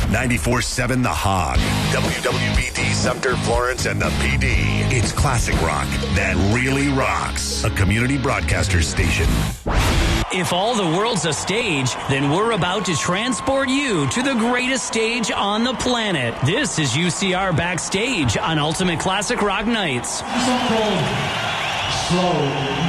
94.7 The Hog. WWBD Sumter, Florence, and the PD. It's classic rock that really rocks. A community broadcaster station. If all the world's a stage, then we're about to transport you to the greatest stage on the planet. This is UCR Backstage on Ultimate Classic Rock Nights. Slow.